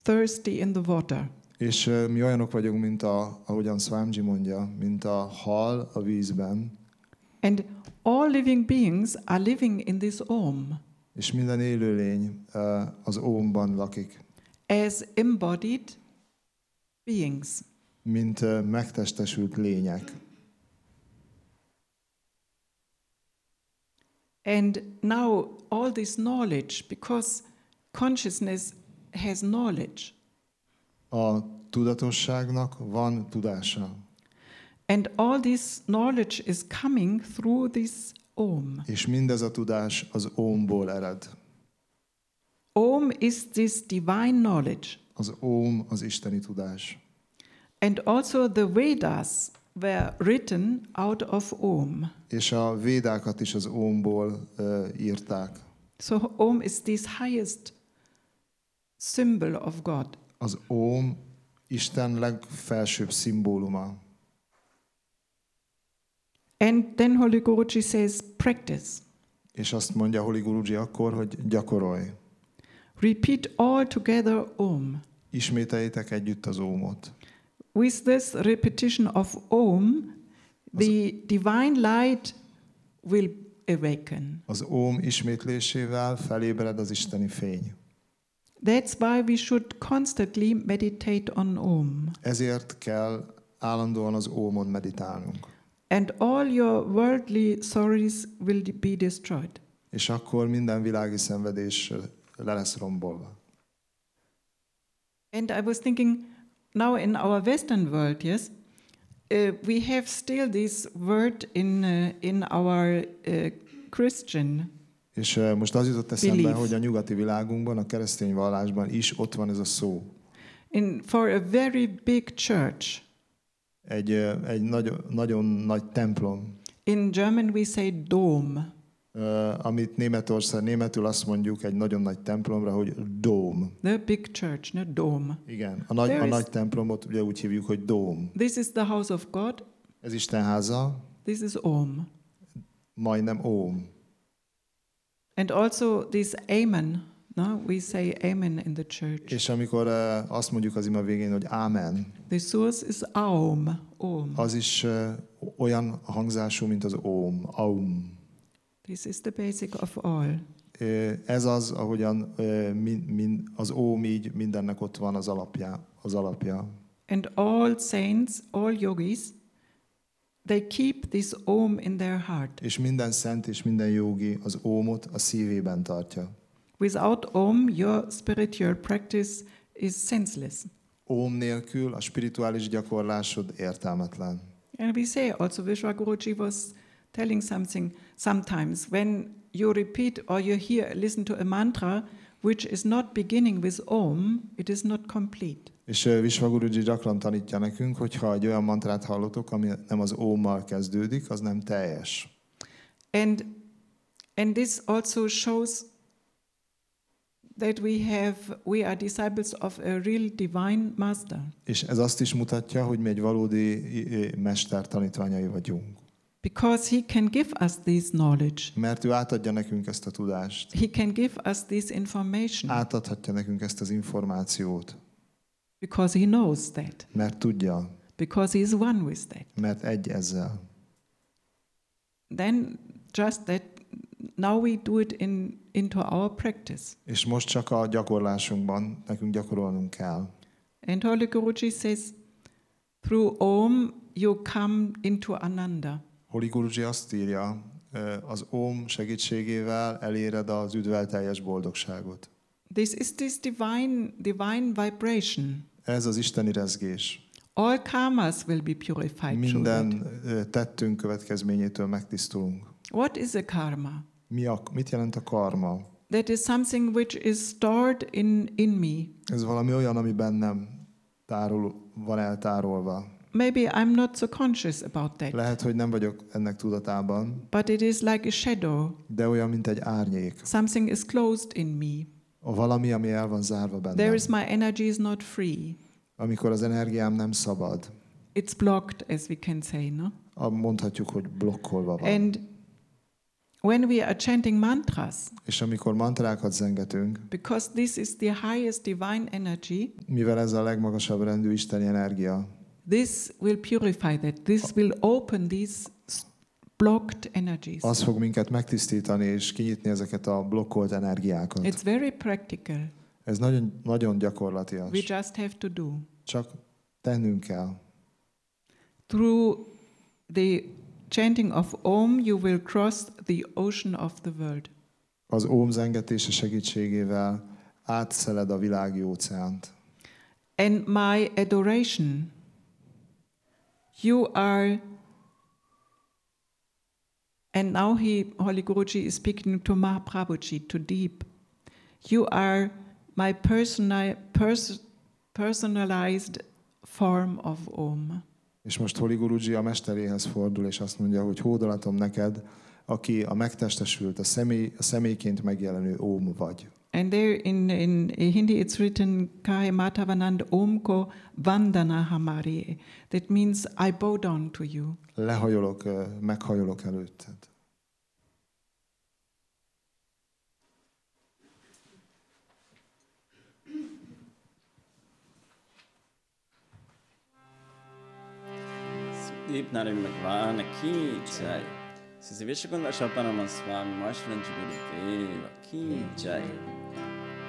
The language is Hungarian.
thirsty in the water. És mi olyanok vagyunk, mint ahogyan Swamiji mondja, mint a hal a vízben, And all living beings are living in this Om és minden élőlény az ómban lakik, as embodied beings. mint megtestesült lények. And now all this knowledge, because consciousness has knowledge, A tudatosságnak van tudása, and all this knowledge is coming through this Om. és mindez a tudás az ómból ered. Om is this divine knowledge. Az óm az isteni tudás. And also the Vedas were written out of Om. És a védákat is az ómból írták. So Om is this highest symbol of God. Az óm Isten legfelsőbb szimbóluma. And then Holy Guruji says, practice. És azt mondja Holy Guruji akkor, hogy gyakorolj. Repeat all together Om. Ismételjétek együtt az ómot. With this repetition of Om, the divine light will awaken. Az óm ismétlésével felébred az isteni fény. That's why we should constantly meditate on Om. Ezért kell állandóan az ómon meditálnunk. And all your worldly sorrows will be destroyed. És akkor minden világi szenvedés le lesz rombolva. And I was thinking, now in our Western world, yes, we have still this word in our Christian. És most az jutott eszembe, Belief. hogy a nyugati világunkban, a keresztény vallásban is ott van ez a szó. For a very big church. Egy nagyon nagy templom, In German we say Dom. amit németül azt mondjuk egy nagyon nagy templomra, hogy Dome. The big church, not Dome. Igen, a nagy templomot ugye úgy hívjuk, hogy Dome. This is the house of God. Ez Isten háza, This is Om. majdnem óm. And also this Amen. No, we say Amen in the church. És amikor azt mondjuk az ima végén, hogy Amen, The source is Aum. Om. az is olyan hangzású, mint az Óm. Aum. This is the basic of all. Ez az, ahogyan az Óm így mindennek ott van az alapja. And all saints, all yogis, they keep this Om in their heart. És minden szent és minden jogi az Ómot a szívében tartja. Without Om, your spiritual practice is senseless. Óm nélkül a spirituális gyakorlásod értelmetlen. And we say also, Vishwa Guruji was telling something sometimes when you repeat or you listen to a mantra which is not beginning with Om, it is not complete. És Vishwa Guruji gyakran tanítja nekünk, hogy ha egy olyan mantrát hallotok, ami nem az Ómmal kezdődik, az nem teljes. And this also shows that we are disciples of a real divine master. És ez azt is mutatja, hogy mi egy valódi mester tanítványai vagyunk. Because he can give us this knowledge. Mert ő átadja nekünk ezt a tudást. He can give us this information. Átadhatja nekünk ezt az információt. Because he knows that. Mert tudja. Because he is one with that. Mert egy ezzel. Then just that now we do it into our practice. És most csak a gyakorlásunkban nekünk gyakorolnunk kell. And Holy Guruji says, through Om you come into Ananda. Holy Guruji azt írja, az Óm segítségével eléred az üdvteljes boldogságot. This is this divine vibration. Ez az isteni rezgés. All karmas will be purified. Minden tettünk következményétől megtisztulunk. What is a karma? Mit jelent a karma? That is something which is stored in me. Ez valami olyan, ami bennem van eltárolva. Maybe I'm not so conscious about that. Lehet, hogy nem vagyok ennek tudatában. But it is like a shadow. De olyan, mint egy árnyék. Something is closed in me. Valami, ami el van zárva bennem. There is my energy is not free. Amikor az energiám nem szabad. It's blocked, as we can say, no? Mondhatjuk, hogy blokkolva van. And when we are chanting mantras, És amikor mantrákat zengetünk, because this is the highest divine energy, mivel ez a legmagasabb rendű isteni energia, this will purify that. This will open these blocked energies. az fog minket megtisztítani és kinyitni ezeket a blokkolt energiákat. It's very practical. Ez nagyon, nagyon We gyakorlatias. just have to do. Csak tennünk kell. Through the chanting of Om, you will cross the ocean of the world. Az óm zengetése segítségével átszeled a világi óceánt. And my adoration, you are, and now Holy Guruji is speaking to Mahaprabhuji, to Deep. You are my personalized form of Om. És most Holy Guruji a mesteréhez fordul, és azt mondja, hogy hódolatom neked, aki a megtestesült, a személyként megjelenő óm vagy. And there in Hindi it's written Kai Matavanand Omko Vandana Hamari. That means I bow down to you. Lehajolok, meghajolok előtted. Deep Narayan Bhagwan ki jai. Sisi Vishwakunda Shapanama Swami Vaishnav Gurudeva ki jai.